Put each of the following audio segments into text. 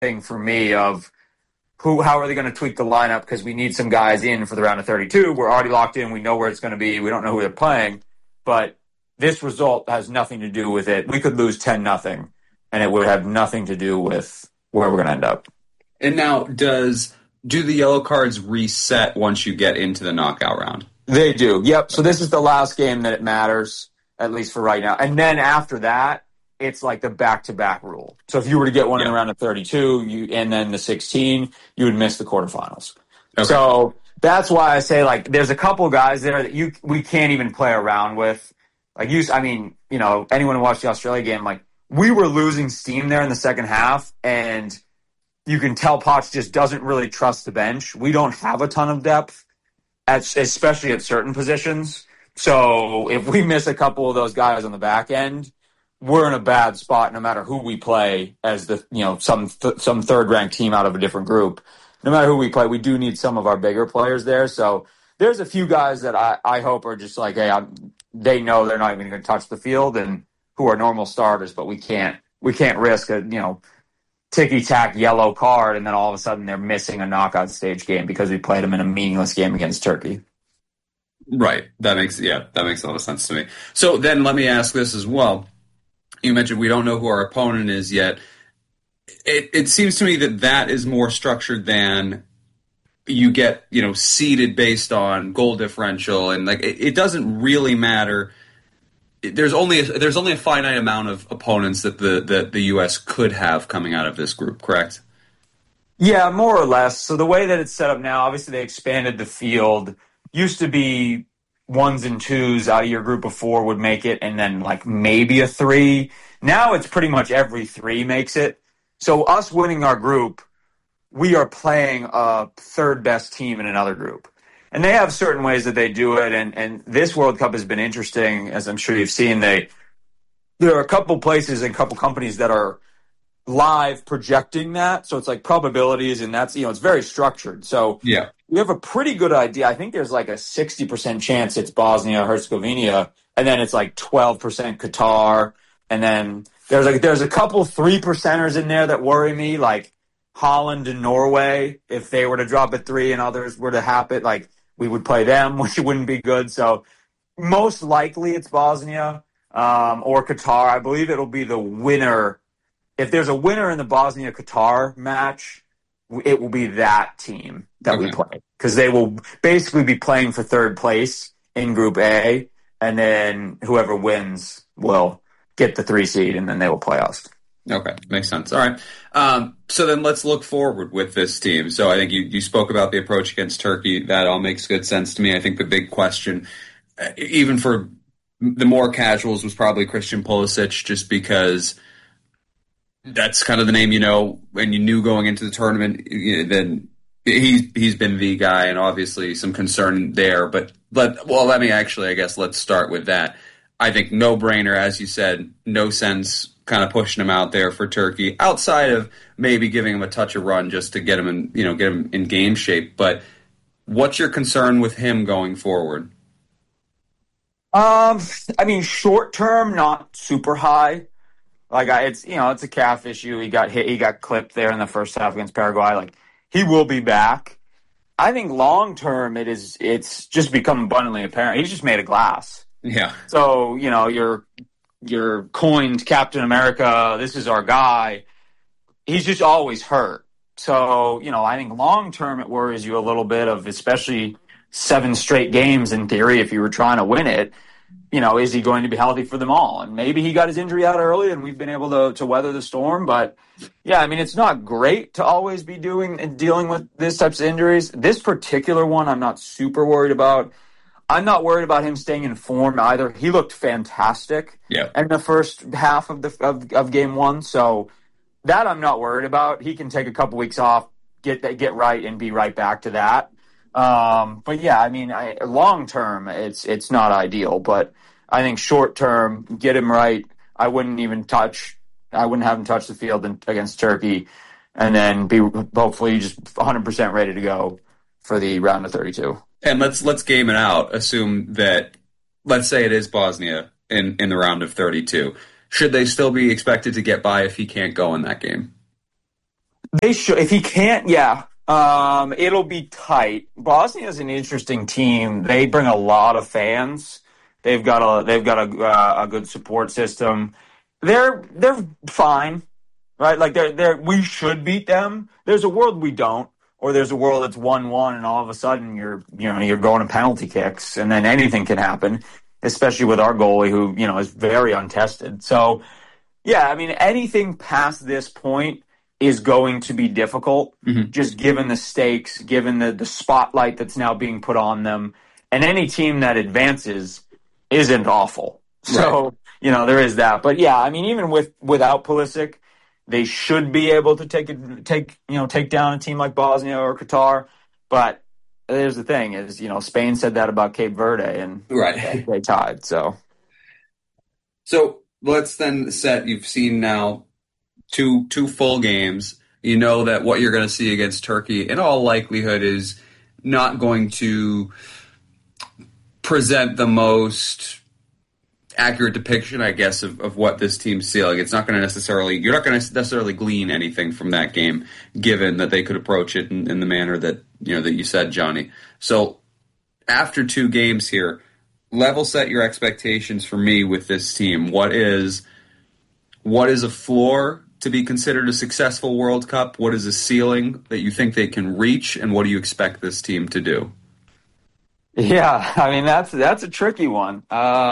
thing for me of how are they going to tweak the lineup because we need some guys in for the round of 32. We're already locked in. We know where it's going to be. We don't know who they're playing. But this result has nothing to do with it. We could lose 10-0, and it would have nothing to do with where we're going to end up. And now, do the yellow cards reset once you get into the knockout round? They do, yep. So this is the last game that it matters, at least for right now. And then after that, it's like the back-to-back rule. So if you were to get one in the round of 32 and then the 16, you would miss the quarterfinals. Okay. So that's why I say, like, there's a couple of guys there that we can't even play around with. Like, anyone who watched the Australia game, like, we were losing steam there in the second half, and you can tell Potts just doesn't really trust the bench. We don't have a ton of depth, especially at certain positions. So if we miss a couple of those guys on the back end, we're in a bad spot no matter who we play as some third-ranked team out of a different group. No matter who we play, we do need some of our bigger players there. So there's a few guys that I hope are just like, hey, they know they're not even going to touch the field and who are normal starters, but we can't risk a ticky-tack yellow card and then all of a sudden they're missing a knockout stage game because we played them in a meaningless game against Turkey. Right. That makes a lot of sense to me. So then let me ask this as well. You mentioned we don't know who our opponent is yet. It seems to me that is more structured than you get, seeded based on goal differential, and like it doesn't really matter. There's only a finite amount of opponents that the U.S. could have coming out of this group, correct? Yeah, more or less. So the way that it's set up now, obviously they expanded the field. Used to be 1s and 2s out of your group of 4 would make it, and then like maybe a 3. Now it's pretty much every 3 makes it. So us winning our group, we are playing a third best team in another group. And they have certain ways that they do it, and this World Cup has been interesting, as I'm sure you've seen. There are a couple places and a couple companies that are live projecting that, so it's like probabilities, and that's it's very structured. So yeah, we have a pretty good idea. I think there's like a 60% chance it's Bosnia Herzegovina, and then it's like 12% Qatar, and then there's a couple 3%ers in there that worry me, like Holland and Norway. If they were to drop at 3 and others were to happen, like we would play them, which wouldn't be good. So most likely it's Bosnia or Qatar. I believe it'll be the winner. If there's a winner in the Bosnia-Qatar match, it will be that team that we play, because they will basically be playing for third place in Group A, and then whoever wins will get the 3 seed, and then they will play us. Okay, makes sense. All right. So then let's look forward with this team. So I think you spoke about the approach against Turkey. That all makes good sense to me. I think the big question, even for the more casuals, was probably Christian Pulisic, just because that's kind of the name and you knew going into the tournament. Then he's been the guy, and obviously some concern there. But let me actually, I guess, let's start with that. I think no-brainer, as you said, no sense kind of pushing him out there for Turkey, outside of maybe giving him a touch of run just to get him in game shape. But what's your concern with him going forward? Short term, not super high. Like it's a calf issue. He got clipped there in the first half against Paraguay. Like, he will be back. I think long term it's just become abundantly apparent. He's just made of glass. Yeah. So, you're coined Captain America, this is our guy. He's just always hurt. So, I think long term it worries you a little bit, of especially 7 straight games in theory if you were trying to win it. Is he going to be healthy for them all? And maybe he got his injury out early and we've been able to weather the storm. But yeah, it's not great to always be dealing with this types of injuries. This particular one I'm not super worried about. I'm not worried about him staying in form either. He looked fantastic in the first half of game 1. So that I'm not worried about. He can take a couple weeks off, get right, and be right back to that. But yeah, long term, it's not ideal, but I think short term, get him right. I wouldn't have him touch the field against Turkey, and then be hopefully just 100% ready to go for the round of 32. And let's game it out. Assume that, let's say it is Bosnia in the round of 32. Should they still be expected to get by if he can't go in that game? They should. If he can't, yeah. It'll be tight. Bosnia is an interesting team. They bring a lot of fans. They've got a good support system. They're fine, right? Like we should beat them. There's a world we don't, or there's a world that's 1-1, and all of a sudden you're going to penalty kicks, and then anything can happen, especially with our goalie who is very untested. So yeah, I mean anything past this point is going to be difficult, just given the stakes, given the spotlight that's now being put on them, and any team that advances isn't awful. So Right. there is that. But yeah, I mean even without Pulisic, they should be able to take down a team like Bosnia or Qatar. But there's the thing is, Spain said that about Cape Verde, and Right. they tied. So Let's then set. You've seen now two full games. You know that what you're going to see against Turkey, in all likelihood, is not going to present the most accurate depiction, I guess, of what this team's ceiling. It's not going to necessarily. You're not going to necessarily glean anything from that game, given that they could approach it in the manner that that you said, Johnny. So after two games here, level set your expectations for me with this team. What is a floor to be considered a successful World Cup? What is a ceiling that you think they can reach, and what do you expect this team to do? yeah, I mean that's a tricky one.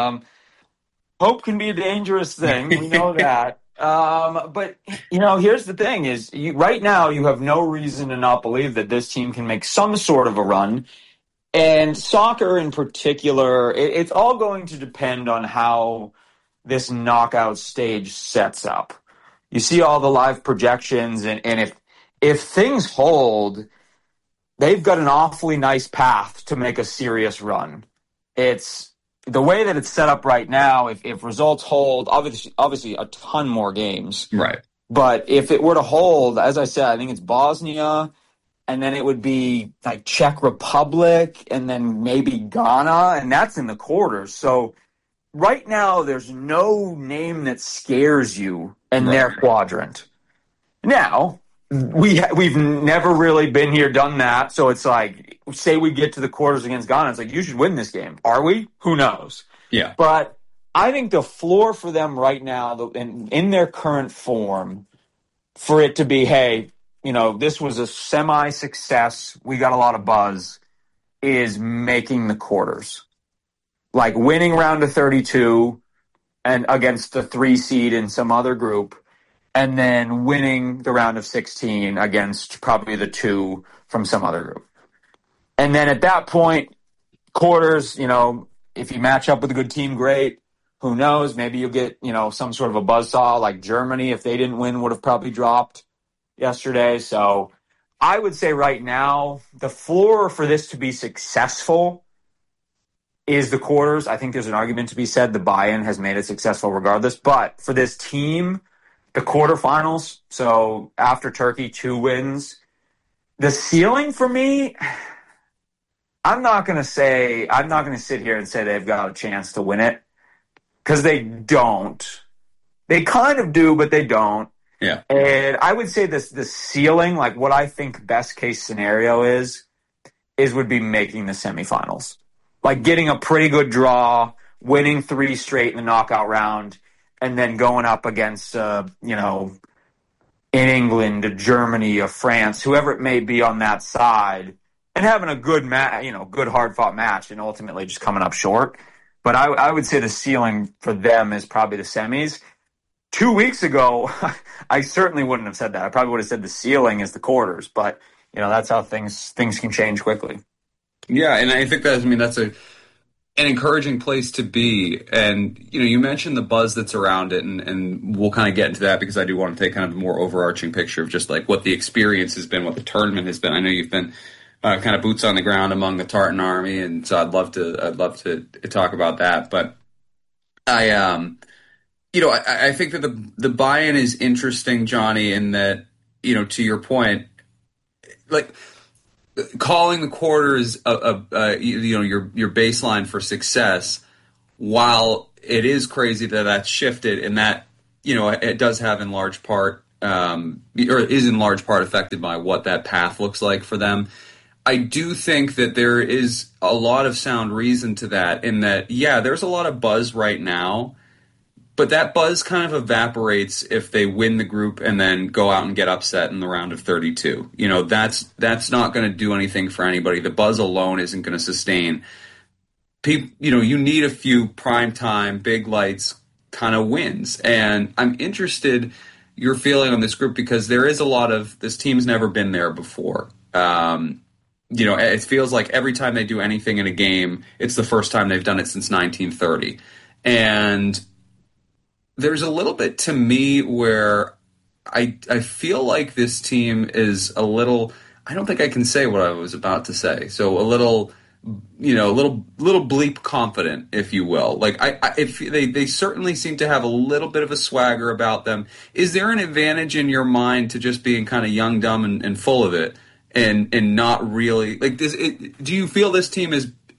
Hope can be a dangerous thing. We know that. But here's the thing: is right now you have no reason to not believe that this team can make some sort of a run. And soccer in particular, it's all going to depend on how this knockout stage sets up. You see all the live projections, and if things hold, they've got an awfully nice path to make a serious run. It's the way that it's set up right now. If results hold, obviously a ton more games. Right. But if it were to hold, as I said, I think it's Bosnia, and then it would be like Czech Republic, and then maybe Ghana, and that's in the quarters. So right now, there's no name that scares you in their quadrant. Now, we've never really been here, done that. So it's like, say we get to the quarters against Ghana, it's like, you should win this game. Are we? Who knows? Yeah. But I think the floor for them right now, in their current form, for it to be, hey, this was a semi-success, we got a lot of buzz, is making the quarters. Like winning round of 32 and against the 3 seed in some other group, and then winning the round of 16 against probably the 2 from some other group. And then at that point, quarters, if you match up with a good team, great. Who knows? Maybe you'll get, some sort of a buzzsaw like Germany, if they didn't win, would have probably dropped yesterday. So I would say right now, the floor for this to be successful is the quarters. I think there's an argument to be said. The buy-in has made it successful regardless. But for this team, the quarterfinals, so after Turkey, 2 wins. The ceiling for me, I'm not going to sit here and say they've got a chance to win it, because they don't. They kind of do, but they don't. Yeah. And I would say the ceiling, like what I think best case scenario would be making the semifinals. Like getting a pretty good draw, winning 3 straight in the knockout round, and then going up against, in England, a Germany, a France, whoever it may be on that side, and having a good good hard-fought match, and ultimately just coming up short. But I would say the ceiling for them is probably the semis. 2 weeks ago, I certainly wouldn't have said that. I probably would have said the ceiling is the quarters, but that's how things can change quickly. Yeah, and I think that's an encouraging place to be. And you mentioned the buzz that's around it, and we'll kind of get into that, because I do want to take kind of a more overarching picture of just like what the experience has been, what the tournament has been. I know you've been kind of boots on the ground among the Tartan Army, and so I'd love to talk about that. But I think that the buy-in is interesting, Johnny, in that, to your point, like calling the quarters your baseline for success, while it is crazy that that's shifted, and that it does have in large part or is in large part affected by what that path looks like for them. I do think that there is a lot of sound reason to that, in that, yeah, there's a lot of buzz right now, but that buzz kind of evaporates if they win the group and then go out and get upset in the round of 32. That's not going to do anything for anybody. The buzz alone isn't going to sustain. People, you need a few primetime, big lights kind of wins. And I'm interested your feeling on this group, because there is a lot of, this team's never been there before. It feels like every time they do anything in a game, it's the first time they've done it since 1930. And there's a little bit to me where I feel like this team is a little, I don't think I can say what I was about to say. So a little, little bleep confident, if you will. Like if they certainly seem to have a little bit of a swagger about them. Is there an advantage in your mind to just being kind of young, dumb, and full of it, and not really like this? Do you feel this team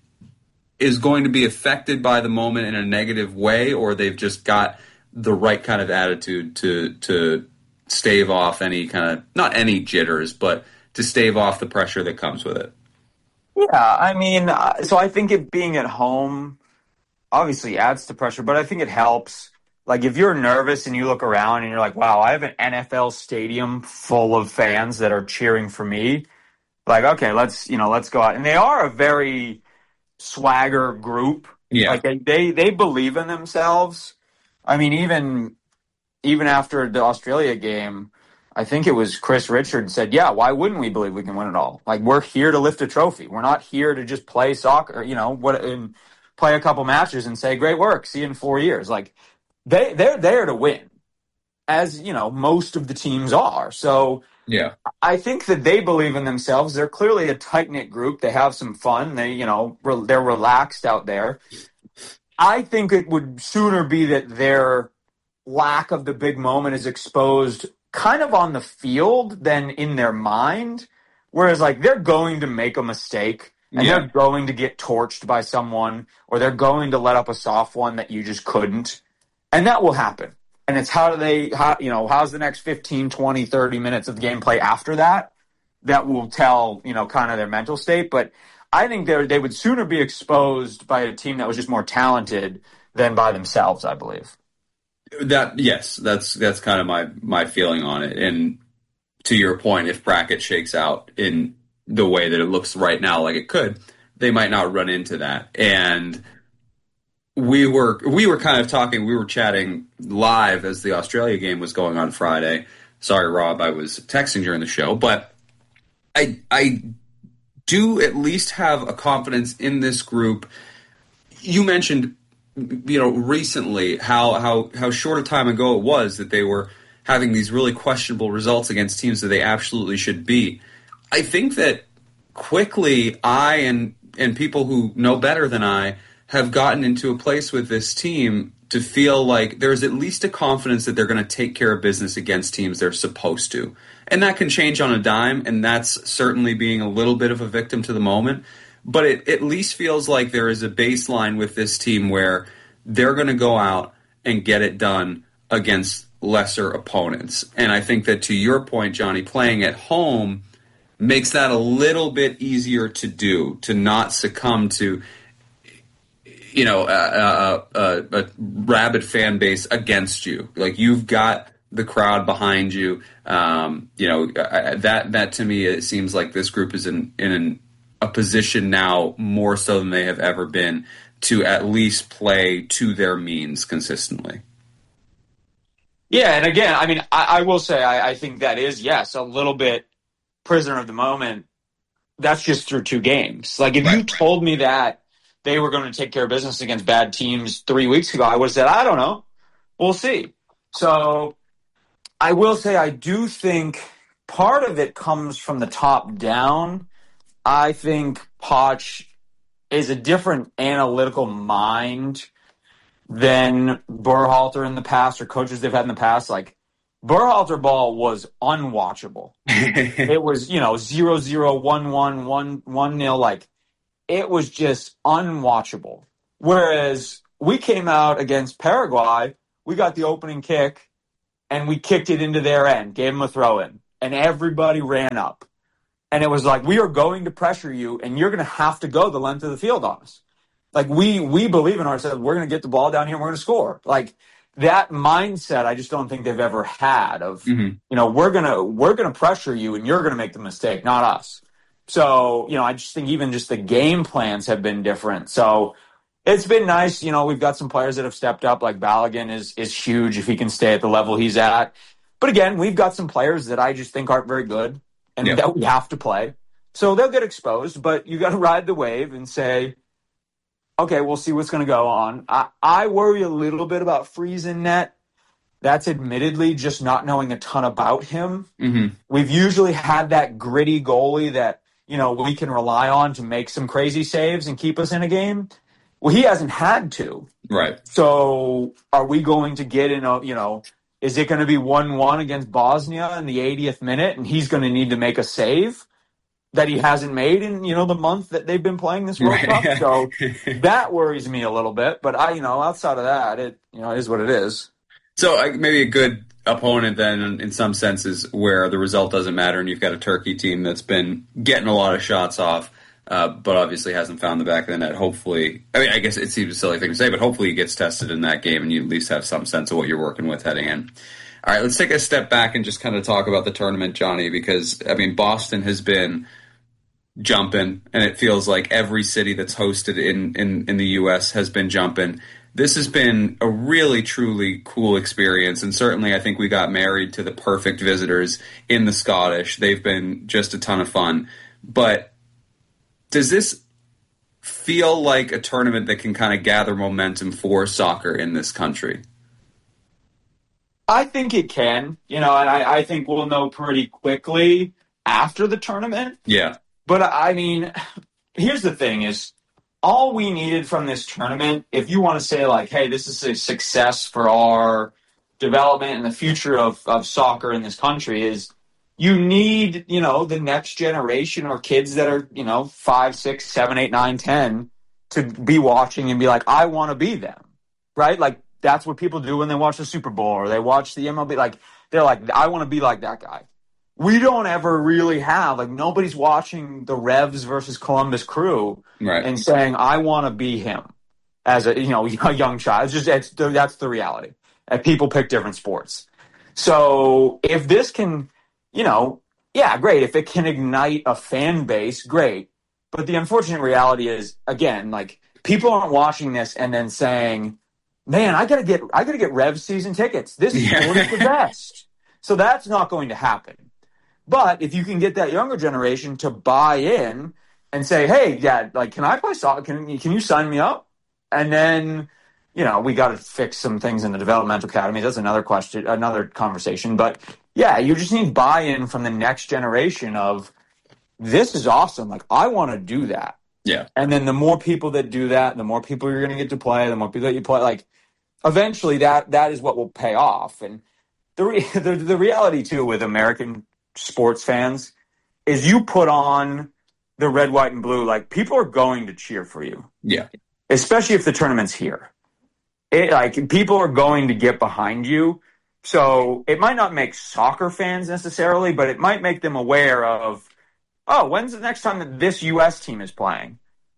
is going to be affected by the moment in a negative way, or they've just got the right kind of attitude to stave off any kind of, not any jitters, but to stave off the pressure that comes with it? Yeah, I mean, so I think it being at home obviously adds to pressure, but I think it helps. Like, if you're nervous and you look around and you're like, wow, I have an NFL stadium full of fans that are cheering for me. Like, okay, let's go out. And they are a very swagger group. Yeah. Like, they believe in themselves. I mean, even after the Australia game, I think it was Chris Richards said, yeah, why wouldn't we believe we can win it all? Like, we're here to lift a trophy. We're not here to just play soccer, and play a couple matches and say, great work, see you in 4 years. Like, they're there to win, as, most of the teams are. So yeah, I think that they believe in themselves. They're clearly a tight-knit group. They have some fun. They're relaxed out there. I think it would sooner be that their lack of the big moment is exposed kind of on the field than in their mind. Whereas, like, they're going to make a mistake and they're going to get torched by someone, or they're going to let up a soft one that you just couldn't. And that will happen. And it's how's the next 15, 20, 30 minutes of the gameplay after that will tell, kind of their mental state. But I think they would sooner be exposed by a team that was just more talented than by themselves, I believe. That's kind of my feeling on it. And to your point, if bracket shakes out in the way that it looks right now, like it could, they might not run into that. And we were kind of talking, we were chatting live as the Australia game was going on Friday. Sorry, Rob, I was texting during the show, but I do at least have a confidence in this group. You mentioned, recently how short a time ago it was that they were having these really questionable results against teams that they absolutely should beat. I think that quickly I and people who know better than I have gotten into a place with this team to feel like there's at least a confidence that they're going to take care of business against teams they're supposed to. And that can change on a dime, and that's certainly being a little bit of a victim to the moment. But it at least feels like there is a baseline with this team where they're going to go out and get it done against lesser opponents. And I think that, to your point, Johnny, playing at home makes that a little bit easier to do, to not succumb to a rabid fan base against you. Like, you've got the crowd behind you. That to me, it seems like this group is in a position now more so than they have ever been to at least play to their means consistently. Yeah, and again, I mean, I will say I think that is, yes, a little bit prisoner of the moment. That's just through 2 games. Like, if you told me that they were going to take care of business against bad teams 3 weeks ago, I would have said, I don't know. We'll see. So I will say I do think part of it comes from the top down. I think Poch is a different analytical mind than Berhalter in the past, or coaches they've had in the past. Like, Berhalter ball was unwatchable. It was, 0-0, 1-1, 1-0. Like, it was just unwatchable. Whereas we came out against Paraguay, we got the opening kick, and we kicked it into their end, gave them a throw in, and everybody ran up. And it was like, we are going to pressure you, and you're going to have to go the length of the field on us. Like, we believe in ourselves. We're going to get the ball down here and we're going to score. Like, that mindset, I just don't think they've ever had of, we're going to pressure you and you're going to make the mistake, not us. So, I just think even just the game plans have been different. So it's been nice. We've got some players that have stepped up, like Balogun is huge if he can stay at the level he's at. But again, we've got some players that I just think aren't very good and that we have to play. So they'll get exposed, but you got to ride the wave and say, okay, we'll see what's going to go on. I worry a little bit about Friesen net. That's admittedly just not knowing a ton about him. Mm-hmm. We've usually had that gritty goalie that, we can rely on to make some crazy saves and keep us in a game. Well, he hasn't had to. Right. So are we going to get in is it going to be 1-1 against Bosnia in the 80th minute and he's going to need to make a save that he hasn't made in, the month that they've been playing this World Cup? So that worries me a little bit. But outside of that, it is what it is. So maybe a good opponent then in some senses where the result doesn't matter and you've got a Turkey team that's been getting a lot of shots off, but obviously hasn't found the back of the net. Hopefully, I guess it seems a silly thing to say, but hopefully he gets tested in that game and you at least have some sense of what you're working with heading in. All right, let's take a step back and just kind of talk about the tournament, Johnny, because, Boston has been jumping, and it feels like every city that's hosted in the U.S. has been jumping. This has been a really, truly cool experience, and certainly I think we got married to the perfect visitors in the Scottish. They've been just a ton of fun. But does this feel like a tournament that can kind of gather momentum for soccer in this country? I think it can, and I think we'll know pretty quickly after the tournament. Yeah. But, here's the thing is, all we needed from this tournament, if you want to say, like, hey, this is a success for our development and the future of soccer in this country, is you need, the next generation or kids that are, 5, 6, 7, 8, 9, 10 to be watching and be like, I want to be them, right? Like, that's what people do when they watch the Super Bowl or they watch the MLB. Like, they're like, I want to be like that guy. We don't ever really have, like, nobody's watching the Revs versus Columbus Crew and saying, I want to be him as a young child. That's the reality. And people pick different sports. So if this can, great. If it can ignite a fan base, great. But the unfortunate reality is, again, like, people aren't watching this and then saying, man, I gotta get Revs season tickets. This sport is the best. So that's not going to happen. But if you can get that younger generation to buy in and say, hey, Dad, like, can I play soccer? Can you sign me up? And then, we got to fix some things in the developmental academy. That's another question, another conversation. But, yeah, you just need buy-in from the next generation of, this is awesome. Like, I want to do that. Yeah. And then the more people that do that, the more people you're going to get to play, the more people that you play. Like, eventually that is what will pay off. And the reality, too, with American sports fans is you put on the red, white, and blue, like, people are going to cheer for you. Yeah. Especially if the tournament's here. People are going to get behind you. So it might not make soccer fans necessarily, but it might make them aware of, oh, when's the next time that this U.S. team is playing?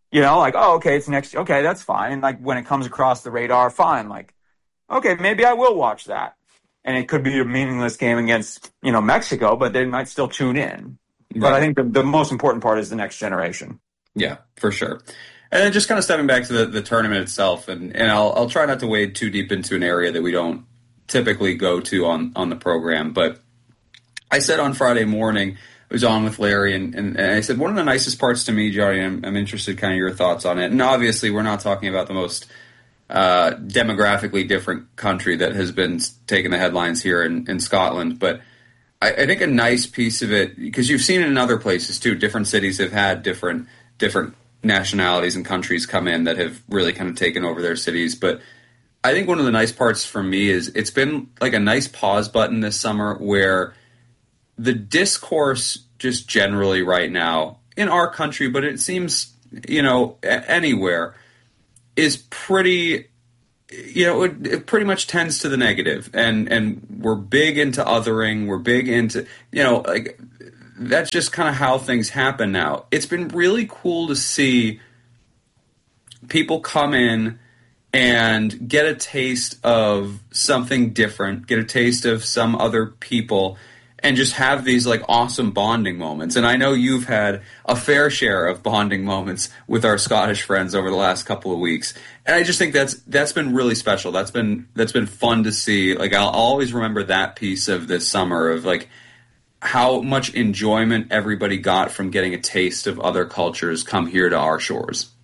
Okay, it's next. Okay, that's fine. Like, when it comes across the radar, fine. Like, okay, maybe I will watch that. And it could be a meaningless game against, Mexico, but they might still tune in. Right. But I think the most important part is the next generation. Yeah, for sure. And then just kind of stepping back to the tournament itself, and I'll try not to wade too deep into an area that we don't typically go to on the program. But I said on Friday morning, I was on with Larry, and I said, one of the nicest parts to me, Johnny, I'm interested kind of your thoughts on it. And obviously, we're not talking about the most demographically different country that has been taking the headlines here in Scotland. But I think a nice piece of it, because you've seen it in other places too, different cities have had different nationalities and countries come in that have really kind of taken over their cities. But I think one of the nice parts for me is it's been like a nice pause button this summer where the discourse just generally right now in our country, but it seems, anywhere, is pretty it pretty much tends to the negative, and we're big into othering. We're big into, like that's just kind of how things happen now. It's been really cool to see people come in and get a taste of something different, get a taste of some other people, and just have these like awesome bonding moments. And I know you've had a fair share of bonding moments with our Scottish friends over the last couple of weeks. And I just think that's been really special. That's been fun to see. Like I'll always remember that piece of this summer of like how much enjoyment everybody got from getting a taste of other cultures come here to our shores.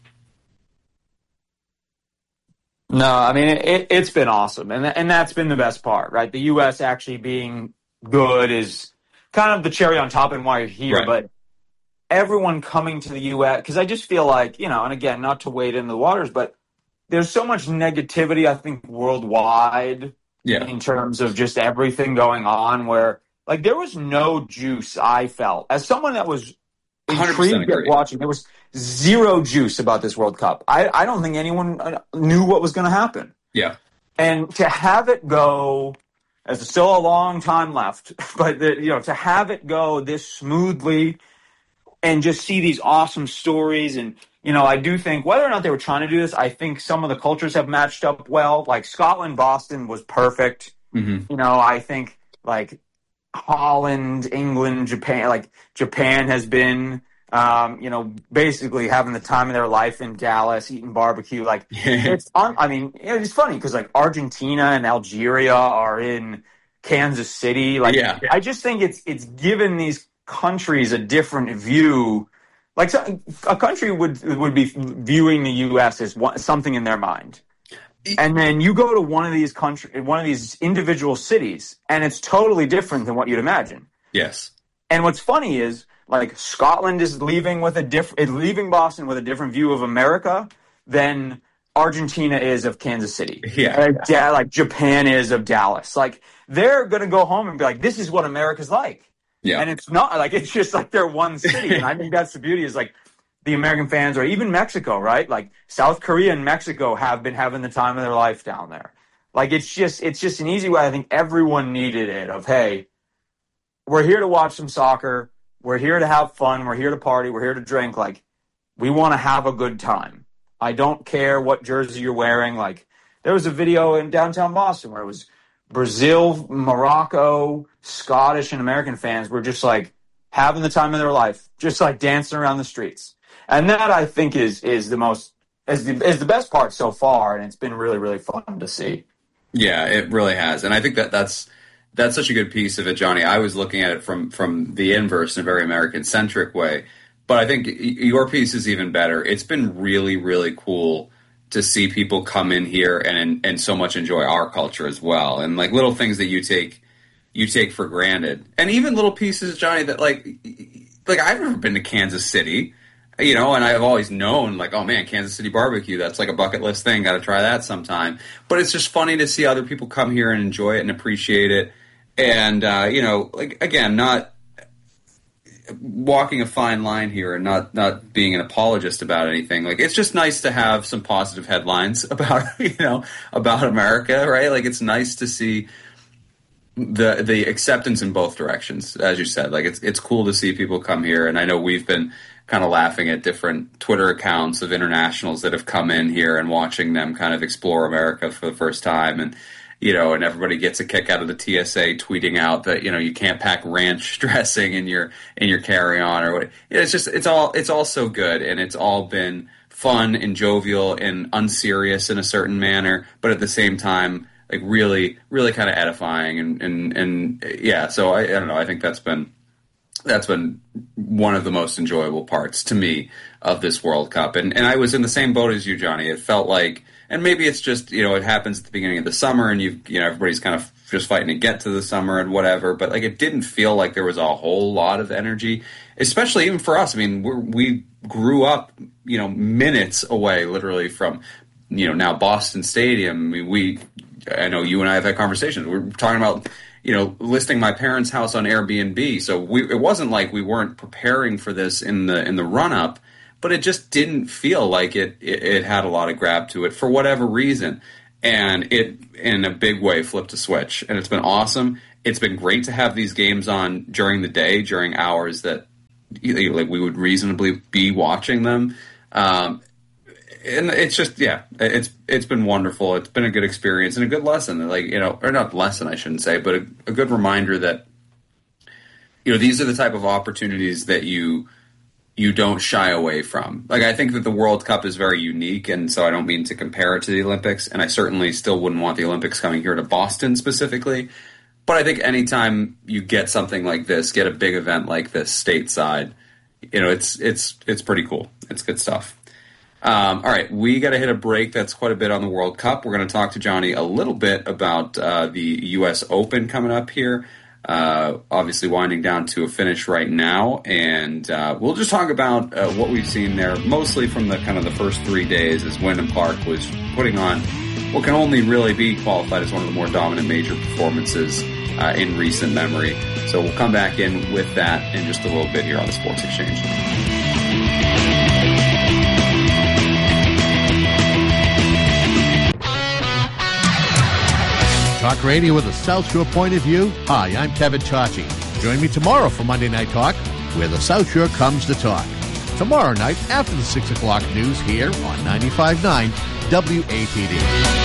No, I mean it's been awesome, and that's been the best part, right? The U.S. actually being good is kind of the cherry on top and why you're here. Right. But everyone coming to the U.S., because I just feel like, and again, not to wade in the waters, but there's so much negativity, I think, worldwide in terms of just everything going on where, like, there was no juice, I felt. As someone that was intrigued at watching, there was zero juice about this World Cup. I don't think anyone knew what was going to happen. Yeah. And to have it go... There's still a long time left, but to have it go this smoothly and just see these awesome stories, and I do think whether or not they were trying to do this, I think some of the cultures have matched up well. Like Scotland, Boston was perfect. Mm-hmm. I think like Holland, England, Japan, like Japan has been, basically having the time of their life in Dallas, eating barbecue. Like it's funny because like Argentina and Algeria are in Kansas City. Like I just think it's given these countries a different view. Like a country would be viewing the U.S. as something in their mind. And then you go to one of these individual cities, and it's totally different than what you'd imagine. Yes. And what's funny is, like, Scotland is leaving Boston with a different view of America than Argentina is of Kansas City. Yeah. Like Japan is of Dallas. Like, they're going to go home and be like, this is what America's like. Yeah. And it's not like, it's just like they're one city. And I think that's the beauty is like the American fans, or even Mexico, right? Like South Korea and Mexico have been having the time of their life down there. Like, it's just an easy way. I think everyone needed it of, hey, we're here to watch some soccer. We're here to have fun. We're here to party. We're here to drink. Like, we want to have a good time. I don't care what jersey you're wearing. Like, there was a video in downtown Boston where it was Brazil, Morocco, Scottish, and American fans were just, like, having the time of their life, just, like, dancing around the streets. And that, I think, is the best part so far, and it's been really, really fun to see. Yeah, it really has. And I think that's such a good piece of it, Johnny. I was looking at it from the inverse in a very American-centric way. But I think your piece is even better. It's been really, really cool to see people come in here and so much enjoy our culture as well. And like little things that you take for granted. And even little pieces, Johnny, that like I've never been to Kansas City, and I've always known like, oh man, Kansas City barbecue, that's like a bucket list thing. Got to try that sometime. But it's just funny to see other people come here and enjoy it and appreciate it. And, like, again, not walking a fine line here and not being an apologist about anything. Like, it's just nice to have some positive headlines about, about America, right? Like, it's nice to see the acceptance in both directions, as you said. Like, it's cool to see people come here. And I know we've been kind of laughing at different Twitter accounts of internationals that have come in here and watching them kind of explore America for the first time. And, and everybody gets a kick out of the TSA tweeting out that, you can't pack ranch dressing in your carry-on or what. It's all so good, and it's all been fun and jovial and unserious in a certain manner, but at the same time, like really, really kind of edifying and yeah. So I don't know. I think that's been one of the most enjoyable parts to me of this World Cup. And I was in the same boat as you, Johnny. It felt like, and maybe it's just, it happens at the beginning of the summer and everybody's kind of just fighting to get to the summer and whatever, but like it didn't feel like there was a whole lot of energy, especially even for us. I mean, we grew up, minutes away literally from, now Boston Stadium. I mean, I know you and I have had conversations. We're talking about, listing my parents' house on Airbnb. So it wasn't like we weren't preparing for this in the run up, but it just didn't feel like it had a lot of grab to it for whatever reason. and it, in a big way, flipped a switch, and it's been awesome. It's been great to have these games on during the day, during hours that like we would reasonably be watching them. And it's just, it's been wonderful. It's been a good experience and a good lesson. Like, or not lesson, I shouldn't say, but a good reminder that, these are the type of opportunities that you don't shy away from. Like, I think that the World Cup is very unique, and so I don't mean to compare it to the Olympics, and I certainly still wouldn't want the Olympics coming here to Boston specifically. But I think anytime you get something like this, get a big event like this stateside, it's pretty cool. It's good stuff. All right, we got to hit a break. That's quite a bit on the World Cup. We're going to talk to Johnny a little bit about the U.S. Open coming up here. Obviously winding down to a finish right now, and we'll just talk about what we've seen there, mostly from the kind of the first 3 days as Wyndham Clark was putting on what can only really be qualified as one of the more dominant major performances in recent memory. So we'll come back in with that in just a little bit here on the Sports Exchange. Talk radio with a South Shore point of view. Hi, I'm Kevin Tachi. Join me tomorrow for Monday Night Talk, where the South Shore comes to talk. Tomorrow night after the 6 o'clock news here on 95.9 WATD.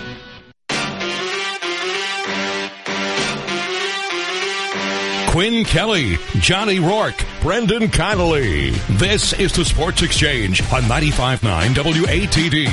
Quinn Kelly, Johnny Rourke, Brendan Connolly. This is the Sports Exchange on 95.9 WATD.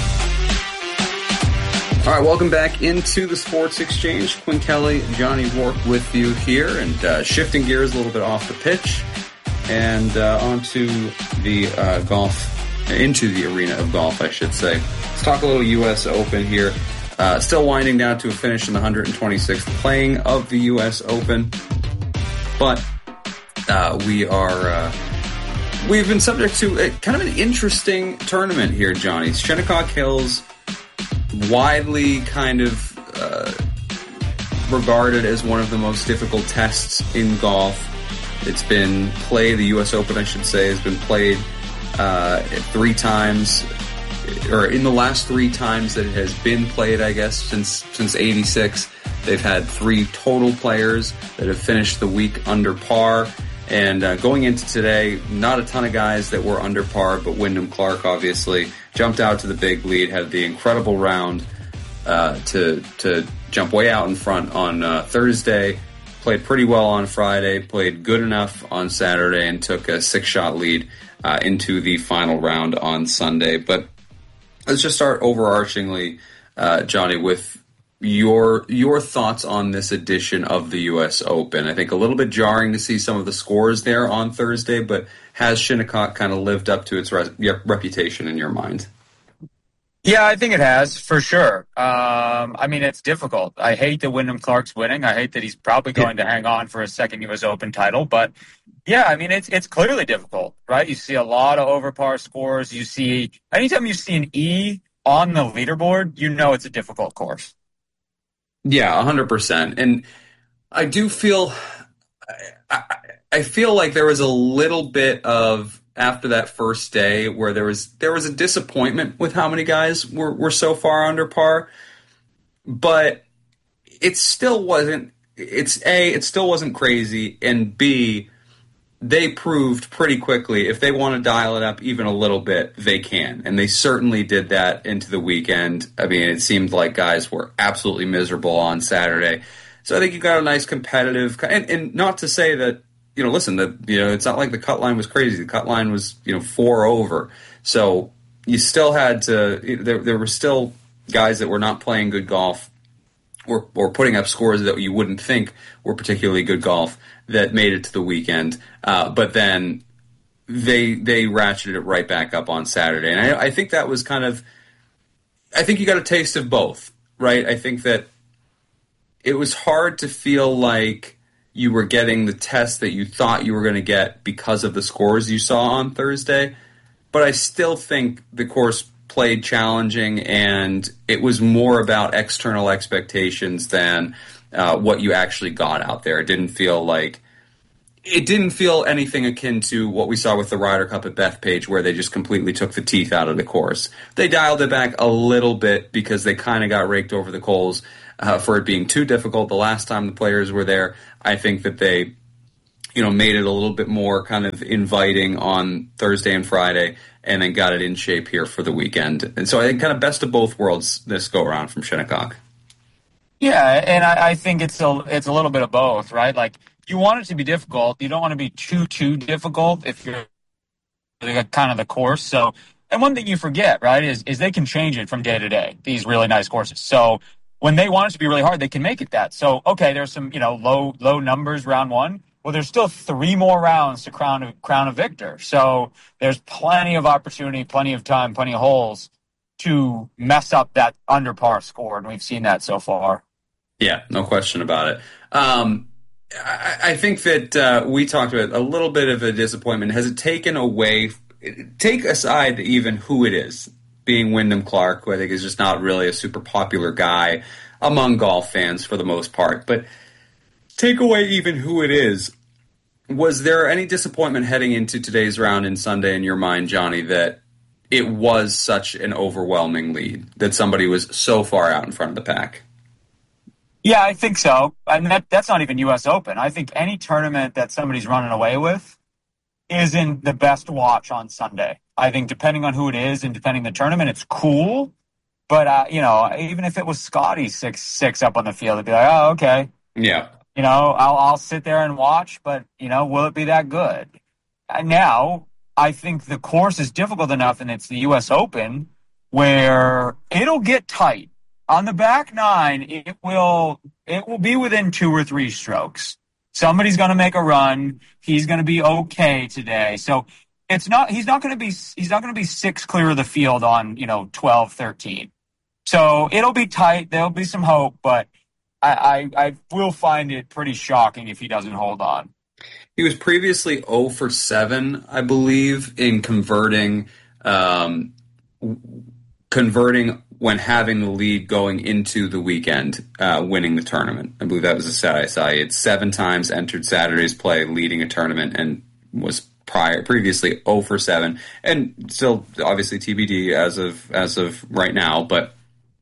All right, welcome back into the Sports Exchange. Quinn Kelly, Johnny Rourke with you here, and shifting gears a little bit off the pitch and onto the golf, into the arena of golf, I should say. Let's talk a little U.S. Open here. Still winding down to a finish in the 126th playing of the U.S. Open. But we've been subject to kind of an interesting tournament here, Johnny. Shinnecock Hills, widely kind of regarded as one of the most difficult tests in golf. It's been played, the U.S. Open, I should say, has been played 3 times, or in the last 3 times that it has been played, I guess, since 86. They've had 3 total players that have finished the week under par. And going into today, not a ton of guys that were under par, but Wyndham Clark obviously jumped out to the big lead, had the incredible round to jump way out in front on Thursday, played pretty well on Friday, played good enough on Saturday, and took a 6-shot lead into the final round on Sunday. But let's just start overarchingly, Johnny, with your thoughts on this edition of the U.S. Open. I think a little bit jarring to see some of the scores there on Thursday, but has Shinnecock kind of lived up to its reputation in your mind? Yeah, I think it has, for sure. I mean, it's difficult. I hate that Wyndham Clark's winning. I hate that he's probably going to hang on for a second U.S. Open title. But, yeah, I mean, it's clearly difficult, right? You see a lot of over-par scores. Anytime you see an E on the leaderboard, you know it's a difficult course. Yeah, 100%. And I do feel, I feel like there was a little bit of, after that first day, where there was a disappointment with how many guys were so far under par. But it still wasn't, it still wasn't crazy, and B, they proved pretty quickly if they want to dial it up even a little bit, they can. And they certainly did that into the weekend. I mean, it seemed like guys were absolutely miserable on Saturday. So I think you got a nice competitive, and not to say that, listen, it's not like the cut line was crazy. The cut line was, 4 over. So you still had to, there were still guys that were not playing good golf or putting up scores that you wouldn't think were particularly good golf that made it to the weekend. But then they ratcheted it right back up on Saturday. And I think that was I think you got a taste of both, right? I think that it was hard to feel like you were getting the test that you thought you were going to get because of the scores you saw on Thursday. But I still think the course played challenging, and it was more about external expectations than what you actually got out there. It didn't feel like it didn't feel anything akin to what we saw with the Ryder Cup at Bethpage, where they just completely took the teeth out of the course. They dialed it back a little bit because they kind of got raked over the coals for it being too difficult the last time the players were there. I think that they, made it a little bit more kind of inviting on Thursday and Friday, and then got it in shape here for the weekend. And so I think kind of best of both worlds this go around from Shinnecock. Yeah, and I think it's a little bit of both, right? Like, you want it to be difficult. You don't want to be too difficult if you're kind of the course. So, and one thing you forget, right, is they can change it from day to day, these really nice courses. So when they want it to be really hard, they can make it that. So, okay, there's some, low numbers round one. Well, there's still 3 more rounds to crown a victor. So there's plenty of opportunity, plenty of time, plenty of holes to mess up that under par score. And we've seen that so far. Yeah, no question about it. I think that we talked about a little bit of a disappointment. Has it taken away, take aside even who it is, being Wyndham Clark, who I think is just not really a super popular guy among golf fans for the most part, but take away even who it is. Was there any disappointment heading into today's round in Sunday in your mind, Johnny, that it was such an overwhelming lead, that somebody was so far out in front of the pack? Yeah, I think so. And that's not even U.S. Open. I think any tournament that somebody's running away with isn't the best watch on Sunday. I think depending on who it is and depending on the tournament, it's cool. But, even if it was Scotty 6 up on the field, it'd be like, oh, okay. Yeah. I'll sit there and watch, but, will it be that good? And now, I think the course is difficult enough, and it's the U.S. Open, where it'll get tight. On the back 9, it will be within 2 or 3 strokes. Somebody's going to make a run. He's going to be okay today. So he's not going to be 6 clear of the field on 12, 13. So it'll be tight. There'll be some hope, but I will find it pretty shocking if he doesn't hold on. He was previously 0 for 7, I believe, in converting when having the lead going into the weekend, winning the tournament. I believe that was a stat I saw. He had 7 times entered Saturday's play leading a tournament and was previously 0 for 7. And still, obviously, TBD as of right now, but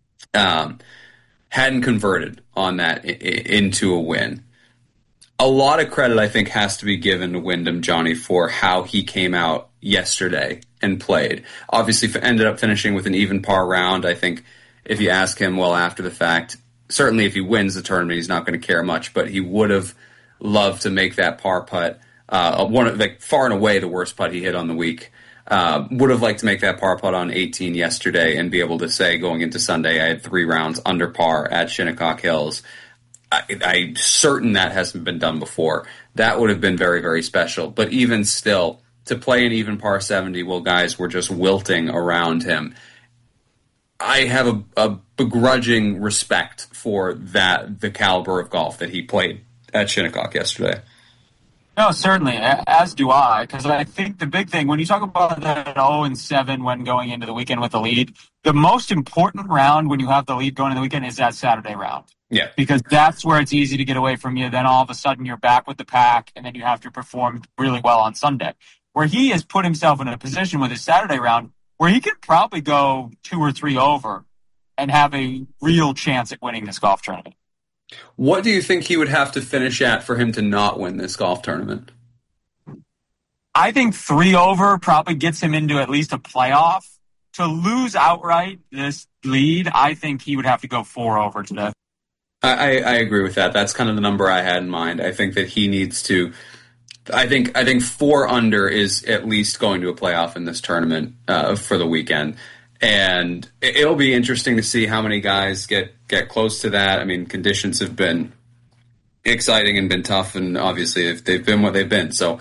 hadn't converted on that into a win. A lot of credit, I think, has to be given to Wyndham, Johnny, for how he came out yesterday and played. Obviously, ended up finishing with an even par round. I think if you ask him, well, after the fact, certainly if he wins the tournament, he's not going to care much, but he would have loved to make that par putt. Far and away the worst putt he hit on the week. Would have liked to make that par putt on 18 yesterday and be able to say going into Sunday I had 3 rounds under par at Shinnecock Hills. I'm certain that hasn't been done before. That would have been very, very special. But even still, to play an even par 70 while guys were just wilting around him, I have a begrudging respect for the caliber of golf that he played at Shinnecock yesterday. No, certainly, as do I, because I think the big thing, when you talk about that 0-7 when going into the weekend with the lead, the most important round when you have the lead going into the weekend is that Saturday round. Yeah. Because that's where it's easy to get away from you. Then all of a sudden you're back with the pack, and then you have to perform really well on Sunday. Where he has put himself in a position with his Saturday round where he could probably go 2 or 3 over and have a real chance at winning this golf tournament. What do you think he would have to finish at for him to not win this golf tournament? I think 3 over probably gets him into at least a playoff. To lose outright this lead, I think he would have to go 4 over today. I agree with that. That's kind of the number I had in mind. I think that he needs to. I think 4 under is at least going to a playoff in this tournament for the weekend, and it'll be interesting to see how many guys get close to that. I mean, conditions have been exciting and been tough, and obviously if they've been what they've been. So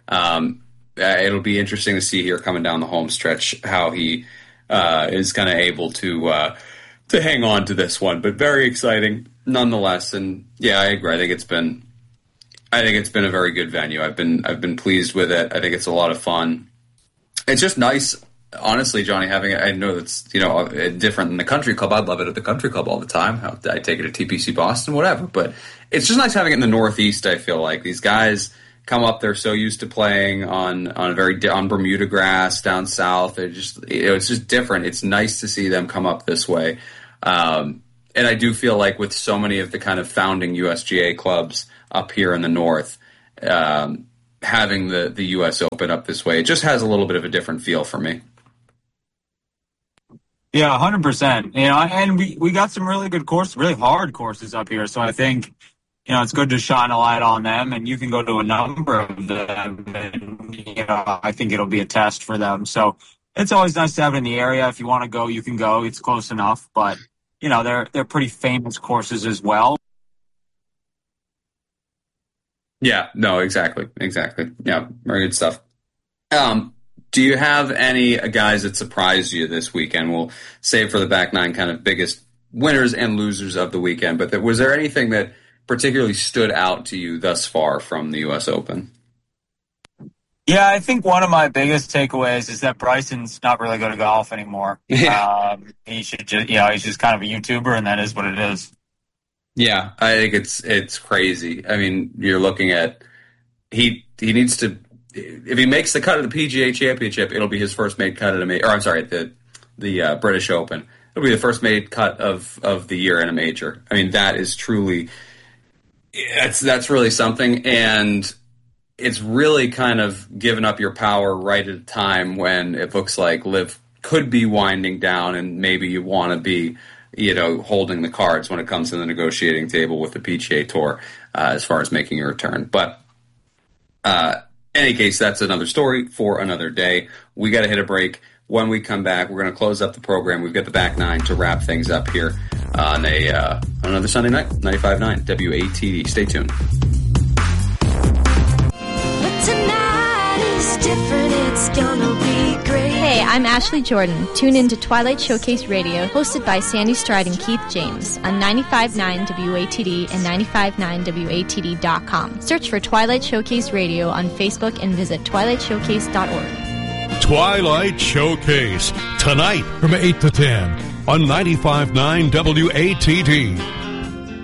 it'll be interesting to see here coming down the home stretch how he is kind of able to hang on to this one. But very exciting nonetheless. And yeah, I agree. I think it's been a very good venue. I've been pleased with it. I think it's a lot of fun. It's just nice, honestly, Johnny, having it. I know that's different than the country club. I'd love it at the country club all the time. I take it at TPC Boston, whatever. But it's just nice having it in the Northeast. I feel like these guys come up. They're so used to playing on Bermuda grass down south. They're just, it's just different. It's nice to see them come up this way. And I do feel like with so many of the kind of founding USGA clubs up here in the north, having the U.S. Open up this way, it just has a little bit of a different feel for me. Yeah, 100%. And we got some really good courses, really hard courses up here. So I think, it's good to shine a light on them, and you can go to a number of them, and, I think it'll be a test for them. So it's always nice to have it in the area. If you want to go, you can go. It's close enough, but, they're pretty famous courses as well. Yeah, no, exactly. Yeah, very good stuff. Do you have any guys that surprised you this weekend? We'll save for the back nine kind of biggest winners and losers of the weekend, but was there anything that particularly stood out to you thus far from the U.S. Open? Yeah, I think one of my biggest takeaways is that Bryson's not really good at golf anymore. Yeah. He should just, he's just kind of a YouTuber, and that is what it is. Yeah, I think it's crazy. I mean, you're looking at he needs to, if he makes the cut of the PGA Championship, it'll be his first made cut at the British Open. It'll be the first made cut of the year in a major. I mean, that is truly, that's really something, and it's really kind of given up your power right at a time when it looks like LIV could be winding down, and maybe you want to be, holding the cards when it comes to the negotiating table with the PGA Tour as far as making a return. But any case, that's another story for another day. We got to hit a break. When we come back, we're going to close up the program. We've got the back nine to wrap things up here on another Sunday night, 95.9 WATD. Stay tuned. Tonight is different, it's gonna be great. Hey, I'm Ashley Jordan. Tune in to Twilight Showcase Radio, hosted by Sandy Stride and Keith James on 95.9 WATD and 95.9WATD.com. Search for Twilight Showcase Radio on Facebook and visit twilightshowcase.org. Twilight Showcase, tonight from 8 to 10 on 95.9 WATD.